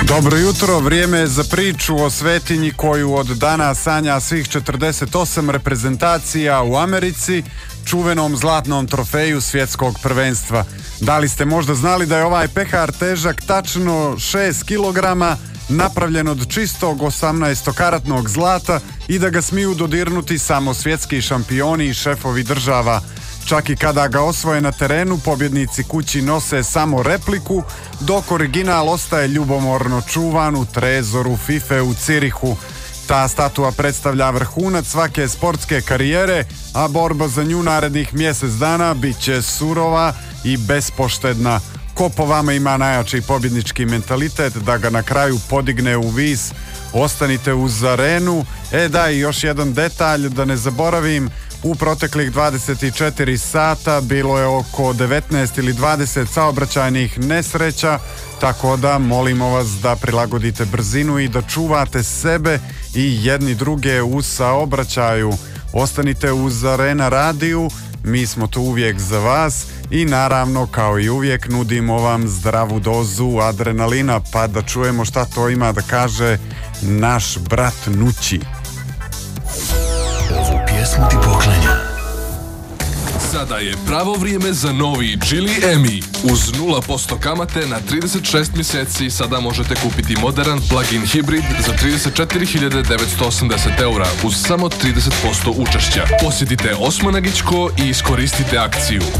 Dobro jutro, vrijeme je za priču o svetinji koju od dana sanja svih 48 reprezentacija u Americi, čuvenom zlatnom trofeju svjetskog prvenstva. Da li ste možda znali da je ovaj pehar težak tačno 6 kilograma, napravljen od čistog 18-karatnog zlata i da ga smiju dodirnuti samo svjetski šampioni i šefovi država. Čak i kada ga osvoje na terenu, pobjednici kući nose samo repliku, dok original ostaje ljubomorno čuvan u trezoru FIFA u Cirihu. Ta statua predstavlja vrhunac svake sportske karijere, a borba za nju narednih mjesec dana bit će surova i bespoštedna. Ko po vama ima najjači pobjednički mentalitet da ga na kraju podigne u vis? Ostanite uz arenu. Da, i još jedan detalj da ne zaboravim. U proteklih 24 sata bilo je oko 19 ili 20 saobraćajnih nesreća, tako da molimo vas da prilagodite brzinu i da čuvate sebe i jedni druge u saobraćaju. Ostanite uz Arena radiju, mi smo tu uvijek za vas i naravno kao i uvijek nudimo vam zdravu dozu adrenalina, pa da čujemo šta to ima da kaže naš brat Nući. Ovu pjesmu ti poklanja. Sada je pravo vrijeme za novi Geely Emi. Uz 0% kamate na 36 mjeseci sada možete kupiti modern plug-in hibrid za 34.980 eura uz samo 30% učešća. Posjetite Osmanagićko i iskoristite akciju.